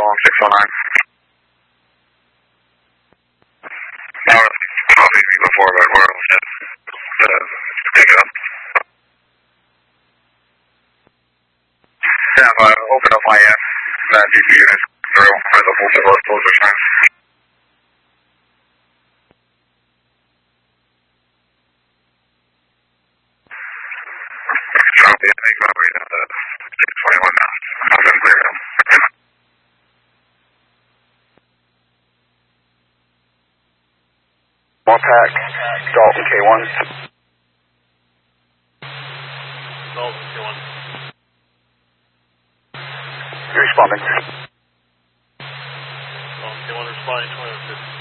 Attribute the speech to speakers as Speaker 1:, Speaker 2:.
Speaker 1: on 609. Now, probably before, but we're just pick it up. Yeah, open up IF, that DP unit through for the full support closer time. Copy, I think we're at 621 now. I'm going to clear them. More pack, Dalton K1.
Speaker 2: Dalton K1.
Speaker 1: You're responding.
Speaker 2: Dalton K1 responding 2150.